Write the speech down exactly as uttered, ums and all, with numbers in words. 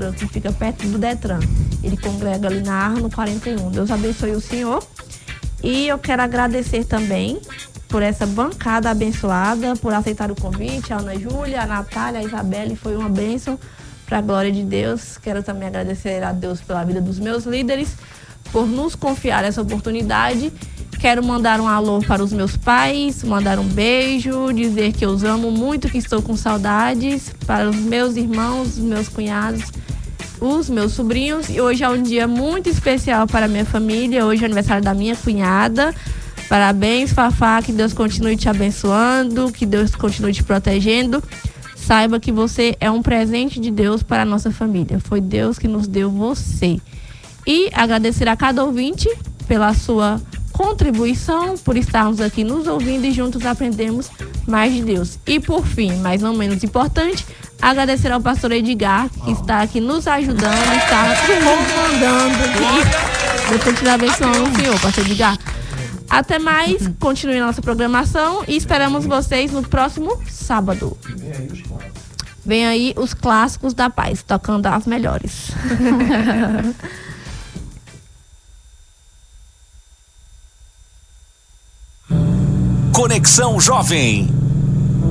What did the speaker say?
Detran, que fica perto do Detran. Ele congrega ali na Arno quarenta e um. Deus abençoe o senhor. E eu quero agradecer também por essa bancada abençoada, por aceitar o convite, a Ana Júlia, a Natália, a Isabelle, foi uma bênção para a glória de Deus. Quero também agradecer a Deus pela vida dos meus líderes, por nos confiar essa oportunidade. Quero mandar um alô para os meus pais, mandar um beijo, dizer que eu os amo muito, que estou com saudades, para os meus irmãos, os meus cunhados, os meus sobrinhos. E hoje é um dia muito especial para a minha família, hoje é aniversário da minha cunhada. Parabéns, Fafá, que Deus continue te abençoando, que Deus continue te protegendo. Saiba que você é um presente de Deus para a nossa família. Foi Deus que nos deu você. E agradecer a cada ouvinte pela sua contribuição, por estarmos aqui nos ouvindo e juntos aprendemos mais de Deus. E por fim, mas não menos importante, agradecer ao pastor Edgar, que está aqui nos ajudando, está comandando aqui. Deus continue abençoando o senhor, pastor Edgar. Até mais, continue nossa programação e esperamos vocês no próximo sábado. Vem aí os clássicos da paz, tocando as melhores. Conexão Jovem.